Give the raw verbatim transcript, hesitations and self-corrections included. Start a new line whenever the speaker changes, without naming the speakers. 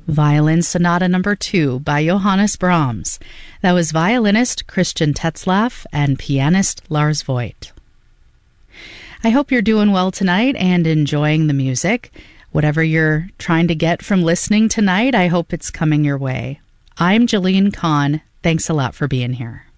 Violin Sonata Number two by Johannes Brahms. That was violinist Christian Tetzlaff and pianist Lars Voigt. I hope you're doing well tonight and enjoying the music. Whatever you're trying to get from listening tonight, I hope it's coming your way. I'm Jillian Kahn. Thanks a lot for being here.